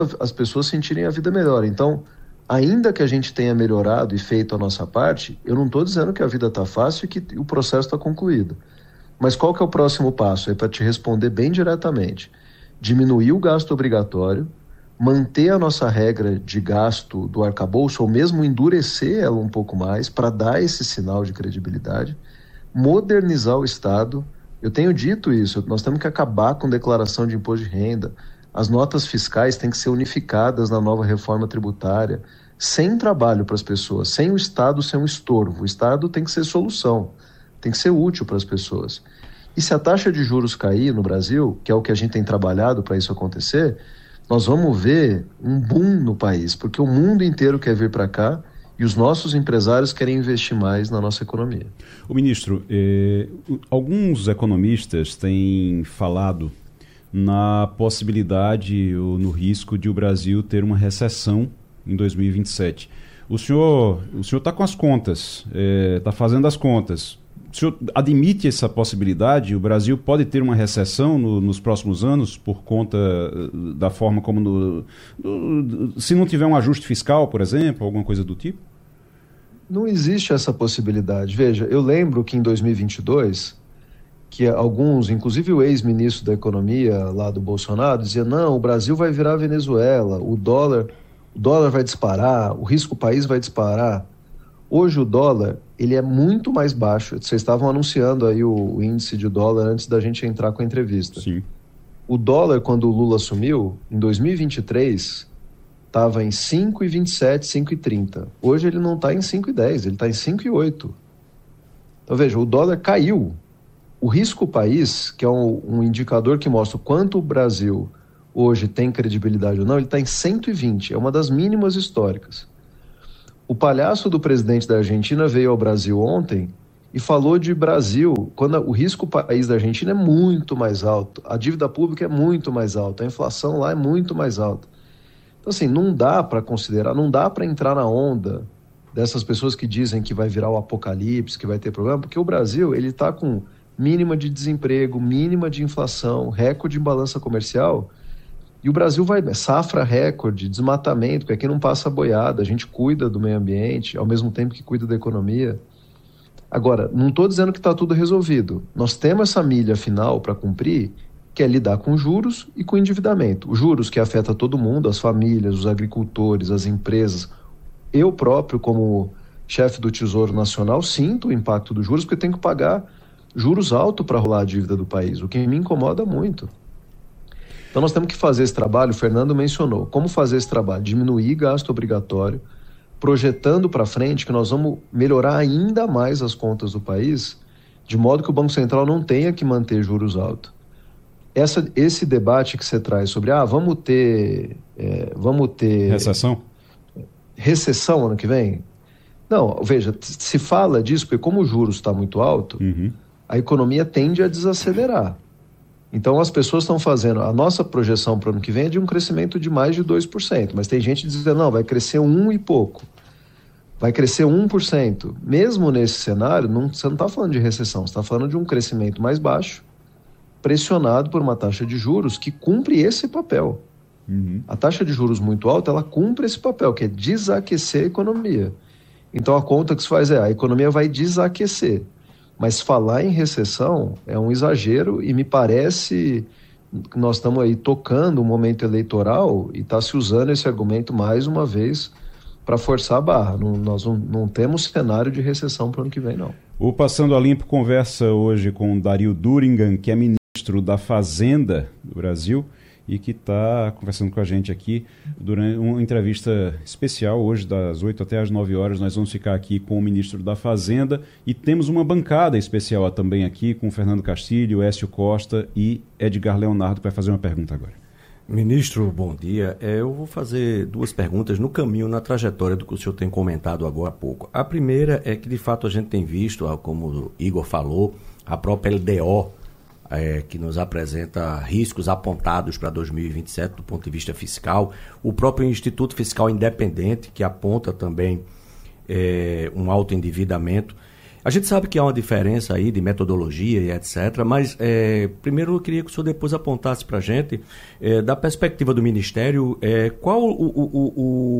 as pessoas sentirem a vida melhor. Então, ainda que a gente tenha melhorado e feito a nossa parte, eu não estou dizendo que a vida está fácil e que o processo está concluído. Mas qual que é o próximo passo? É para te responder bem diretamente. Diminuir o gasto obrigatório, manter a nossa regra de gasto do arcabouço, ou mesmo endurecer ela um pouco mais, para dar esse sinal de credibilidade, modernizar o Estado. Eu tenho dito isso, nós temos que acabar com declaração de imposto de renda, as notas fiscais têm que ser unificadas na nova reforma tributária, sem trabalho para as pessoas, sem o Estado ser um estorvo. O Estado tem que ser solução, tem que ser útil para as pessoas. E se a taxa de juros cair no Brasil, que é o que a gente tem trabalhado para isso acontecer, nós vamos ver um boom no país, porque o mundo inteiro quer vir para cá e os nossos empresários querem investir mais na nossa economia. O ministro, alguns economistas têm falado na possibilidade ou no risco de o Brasil ter uma recessão em 2027. O senhor está com as contas, está fazendo as contas. O senhor admite essa possibilidade? O Brasil pode ter uma recessão nos próximos anos por conta da forma como... se não tiver um ajuste fiscal, por exemplo, alguma coisa do tipo? Não existe essa possibilidade. Veja, eu lembro que em 2022, que alguns, inclusive o ex-ministro da Economia lá do Bolsonaro, dizia: não, o Brasil vai virar Venezuela, o dólar vai disparar, o risco país vai disparar. Hoje o dólar, ele é muito mais baixo. Vocês estavam anunciando aí o índice de dólar antes da gente entrar com a entrevista. Sim. O dólar, quando o Lula assumiu, em 2023, estava em 5,27, 5,30. Hoje ele não está em 5,10, ele está em 5,8. Então veja, o dólar caiu. O risco país, que é um indicador que mostra o quanto o Brasil hoje tem credibilidade ou não, ele está em 120, é uma das mínimas históricas. O palhaço do presidente da Argentina veio ao Brasil ontem e falou de Brasil, quando o risco país da Argentina é muito mais alto, a dívida pública é muito mais alta, a inflação lá é muito mais alta. Então assim, não dá para considerar, não dá para entrar na onda dessas pessoas que dizem que vai virar o apocalipse, que vai ter problema, porque o Brasil, ele está com mínima de desemprego, mínima de inflação, recorde em balança comercial. E o Brasil vai, safra recorde, desmatamento, porque aqui não passa boiada, a gente cuida do meio ambiente, ao mesmo tempo que cuida da economia. Agora, não estou dizendo que está tudo resolvido. Nós temos essa milha final para cumprir, que é lidar com juros e com endividamento. Os juros que afeta todo mundo, as famílias, os agricultores, as empresas. Eu próprio, como chefe do Tesouro Nacional, sinto o impacto dos juros, porque eu tenho que pagar juros altos para rolar a dívida do país, o que me incomoda muito. Então nós temos que fazer esse trabalho, o Fernando mencionou, como fazer esse trabalho? Diminuir gasto obrigatório, projetando para frente que nós vamos melhorar ainda mais as contas do país, de modo que o Banco Central não tenha que manter juros altos. Esse debate que você traz sobre, vamos ter recessão ano que vem? Não, veja, se fala disso, porque como o juros está muito alto, a economia tende a desacelerar. Então as pessoas estão fazendo, a nossa projeção para o ano que vem é de um crescimento de mais de 2%, mas tem gente dizendo, não, vai crescer 1 e pouco, vai crescer 1%. Mesmo nesse cenário, você não está falando de recessão, você está falando de um crescimento mais baixo, pressionado por uma taxa de juros que cumpre esse papel. A taxa de juros muito alta, ela cumpre esse papel, que é desaquecer a economia. Então a conta que se faz a economia vai desaquecer. Mas falar em recessão é um exagero e me parece que nós estamos aí tocando um momento eleitoral e está se usando esse argumento mais uma vez para forçar a barra. Nós não temos cenário de recessão para o ano que vem, não. O Passando a Limpo conversa hoje com Dario Durigan, que é ministro da Fazenda do Brasil e que está conversando com a gente aqui durante uma entrevista especial. Hoje, das 8 até as 9 horas, nós vamos ficar aqui com o ministro da Fazenda e temos uma bancada especial também aqui com Fernando Castilho, Écio Costa e Edgar Leonardo, que vai fazer uma pergunta agora. Ministro, bom dia. Eu vou fazer duas perguntas no caminho, na trajetória do que o senhor tem comentado agora há pouco. A primeira é que, de fato, a gente tem visto, como o Igor falou, a própria LDO, que nos apresenta riscos apontados para 2027 do ponto de vista fiscal. O próprio Instituto Fiscal Independente, que aponta também um alto endividamento. A gente sabe que há uma diferença aí de metodologia e etc., mas primeiro eu queria que o senhor depois apontasse para a gente, da perspectiva do Ministério, qual